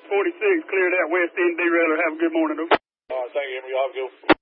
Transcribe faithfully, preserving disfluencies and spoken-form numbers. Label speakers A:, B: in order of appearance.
A: forty-six, clear that west end derailer. Have a good morning, though.
B: All right, thank you, Henry. I'll go.